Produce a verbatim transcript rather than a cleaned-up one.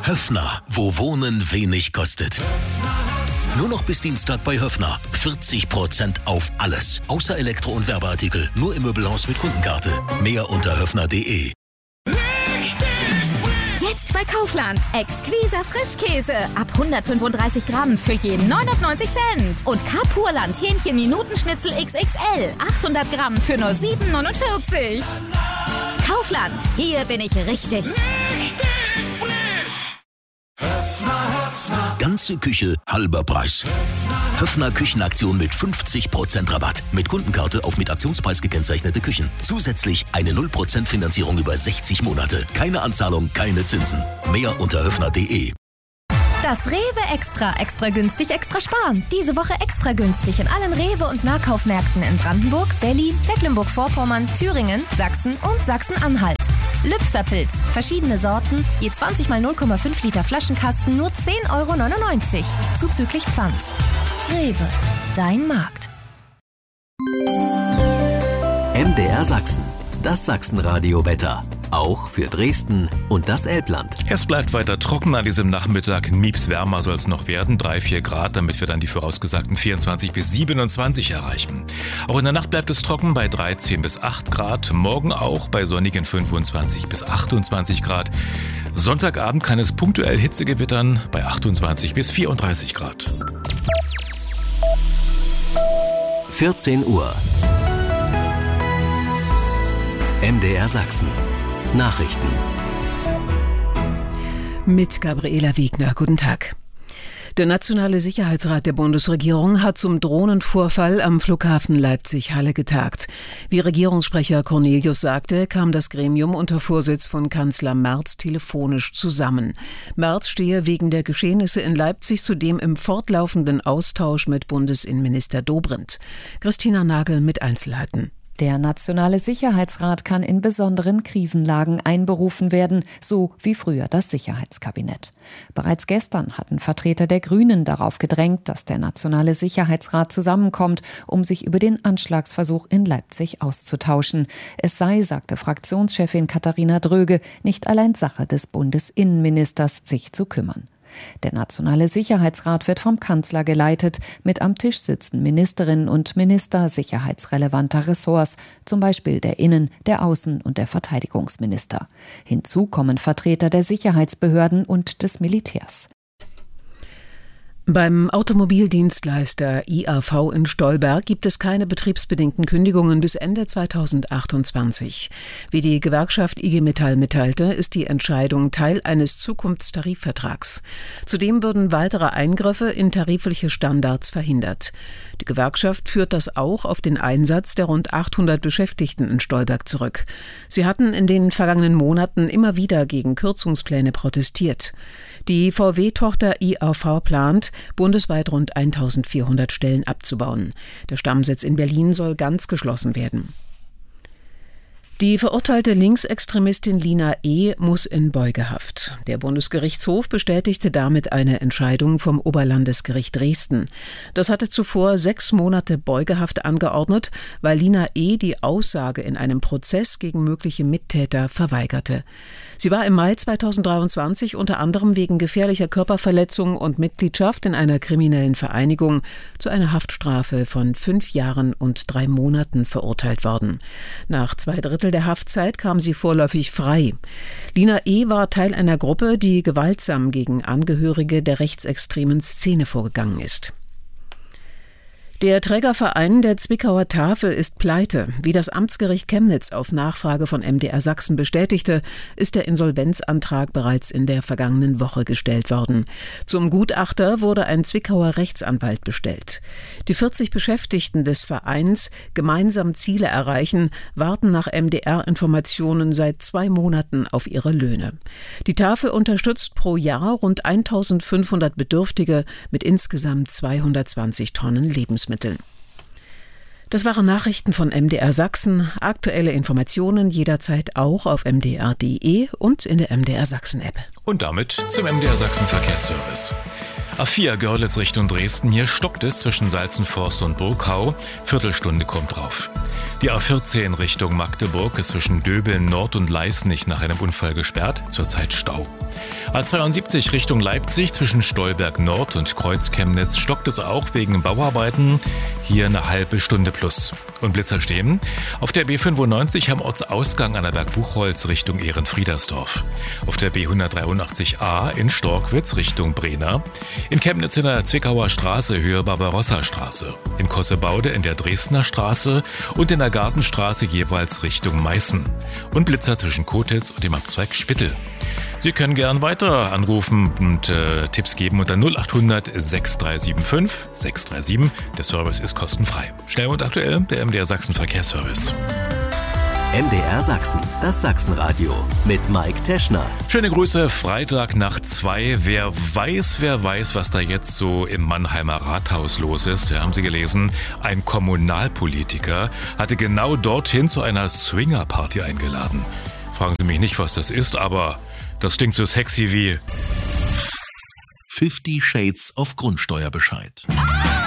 Höffner, wo Wohnen wenig kostet. Nur noch bis Dienstag bei Höffner. vierzig Prozent auf alles. Außer Elektro- und Werbeartikel. Nur im Möbelhaus mit Kundenkarte. Mehr unter höffner punkt de. Jetzt bei Kaufland. Exquiser Frischkäse. Ab hundertfünfunddreißig Gramm für jeden neunundneunzig Cent. Und Kapurland Hähnchen Minutenschnitzel X X L. achthundert Gramm für nur sieben neunundvierzig. Kaufland. Hier bin ich richtig. Richtig frisch. Höffner, Höffner. Ganze Küche, halber Preis. Höffner Küchenaktion mit fünfzig Prozent Rabatt. Mit Kundenkarte auf mit Aktionspreis gekennzeichnete Küchen. Zusätzlich eine null Prozent Finanzierung über sechzig Monate. Keine Anzahlung, keine Zinsen. Mehr unter höffner punkt de. Das Rewe Extra. Extra günstig, extra sparen. Diese Woche extra günstig in allen Rewe- und Nahkaufmärkten in Brandenburg, Berlin, Mecklenburg-Vorpommern, Thüringen, Sachsen und Sachsen-Anhalt. Lübzerpilz. Verschiedene Sorten. Je zwanzig mal null Komma fünf Liter Flaschenkasten nur zehn Euro neunundneunzig. Zuzüglich Pfand. Rewe. Dein Markt. M D R Sachsen. Das Sachsenradio-Wetter. Auch für Dresden und das Elbland. Es bleibt weiter trocken an diesem Nachmittag. Miebs wärmer soll es noch werden. drei, vier Grad, damit wir dann die vorausgesagten vierundzwanzig bis siebenundzwanzig erreichen. Auch in der Nacht bleibt es trocken bei dreizehn bis acht Grad. Morgen auch bei sonnigen fünfundzwanzig bis achtundzwanzig Grad. Sonntagabend kann es punktuell Hitze gewittern bei achtundzwanzig bis vierunddreißig Grad. vierzehn Uhr. M D R Sachsen. Nachrichten. Mit Gabriela Wiegner. Guten Tag. Der Nationale Sicherheitsrat der Bundesregierung hat zum Drohnenvorfall am Flughafen Leipzig-Halle getagt. Wie Regierungssprecher Cornelius sagte, kam das Gremium unter Vorsitz von Kanzler Merz telefonisch zusammen. Merz stehe wegen der Geschehnisse in Leipzig zudem im fortlaufenden Austausch mit Bundesinnenminister Dobrindt. Christina Nagel mit Einzelheiten. Der Nationale Sicherheitsrat kann in besonderen Krisenlagen einberufen werden, so wie früher das Sicherheitskabinett. Bereits gestern hatten Vertreter der Grünen darauf gedrängt, dass der Nationale Sicherheitsrat zusammenkommt, um sich über den Anschlagsversuch in Leipzig auszutauschen. Es sei, sagte Fraktionschefin Katharina Dröge, nicht allein Sache des Bundesinnenministers, sich zu kümmern. Der Nationale Sicherheitsrat wird vom Kanzler geleitet. Mit am Tisch sitzen Ministerinnen und Minister sicherheitsrelevanter Ressorts, zum Beispiel der Innen-, der Außen- und der Verteidigungsminister. Hinzu kommen Vertreter der Sicherheitsbehörden und des Militärs. Beim Automobildienstleister I A V in Stolberg gibt es keine betriebsbedingten Kündigungen bis Ende zweitausendachtundzwanzig. Wie die Gewerkschaft I G Metall mitteilte, ist die Entscheidung Teil eines Zukunftstarifvertrags. Zudem würden weitere Eingriffe in tarifliche Standards verhindert. Die Gewerkschaft führt das auch auf den Einsatz der rund achthundert Beschäftigten in Stolberg zurück. Sie hatten in den vergangenen Monaten immer wieder gegen Kürzungspläne protestiert. Die V W-Tochter I A V plant, bundesweit rund eintausendvierhundert Stellen abzubauen. Der Stammsitz in Berlin soll ganz geschlossen werden. Die verurteilte Linksextremistin Lina E. muss in Beugehaft. Der Bundesgerichtshof bestätigte damit eine Entscheidung vom Oberlandesgericht Dresden. Das hatte zuvor sechs Monate Beugehaft angeordnet, weil Lina E. die Aussage in einem Prozess gegen mögliche Mittäter verweigerte. Sie war im Mai zweitausenddreiundzwanzig unter anderem wegen gefährlicher Körperverletzung und Mitgliedschaft in einer kriminellen Vereinigung zu einer Haftstrafe von fünf Jahren und drei Monaten verurteilt worden. Nach zwei Drittel der Haftzeit kam sie vorläufig frei. Lina E. war Teil einer Gruppe, die gewaltsam gegen Angehörige der rechtsextremen Szene vorgegangen ist. Der Trägerverein der Zwickauer Tafel ist pleite. Wie das Amtsgericht Chemnitz auf Nachfrage von M D R Sachsen bestätigte, ist der Insolvenzantrag bereits in der vergangenen Woche gestellt worden. Zum Gutachter wurde ein Zwickauer Rechtsanwalt bestellt. Die vierzig Beschäftigten des Vereins Gemeinsam Ziele erreichen warten nach M D R-Informationen seit zwei Monaten auf ihre Löhne. Die Tafel unterstützt pro Jahr rund eintausendfünfhundert Bedürftige mit insgesamt zweihundertzwanzig Tonnen Lebensmitteln. Das waren Nachrichten von M D R Sachsen. Aktuelle Informationen jederzeit auch auf m d r punkt d e und in der M D R Sachsen App. Und damit zum M D R Sachsen Verkehrsservice. A vier Görlitz Richtung Dresden, hier stockt es zwischen Salzenforst und Burgau. Viertelstunde kommt drauf. Die A vierzehn Richtung Magdeburg ist zwischen Döbeln Nord und Leisnig nach einem Unfall gesperrt, zurzeit Stau. A zweiundsiebzig Richtung Leipzig zwischen Stolberg Nord und Kreuz-Chemnitz stockt es auch wegen Bauarbeiten. Hier eine halbe Stunde plus. Und Blitzer stehen auf der B fünfundneunzig am Ortsausgang an der Berg Buchholz Richtung Ehrenfriedersdorf. Auf der B hundertdreiundachtzig a in Storkwitz Richtung Brena. In Chemnitz in der Zwickauer Straße Höhe Barbarossa-Straße. In Kossebaude in der Dresdner Straße und in der Gartenstraße jeweils Richtung Meißen. Und Blitzer zwischen Kotitz und dem Abzweig Spittel. Sie können gern weiter anrufen und äh, Tipps geben unter null acht hundert sechs drei sieben fünf sechs drei sieben. Der Service ist kostenfrei. Schnell und aktuell, der M D R Sachsen Verkehrsservice. M D R Sachsen, das Sachsenradio mit Mike Teschner. Schöne Grüße, Freitag nach zwei. Wer weiß, wer weiß, was da jetzt so im Mannheimer Rathaus los ist. Ja, haben Sie gelesen, ein Kommunalpolitiker hatte genau dorthin zu einer Swingerparty eingeladen. Fragen Sie mich nicht, was das ist, aber das klingt so sexy wie Fifty Shades of Grundsteuerbescheid.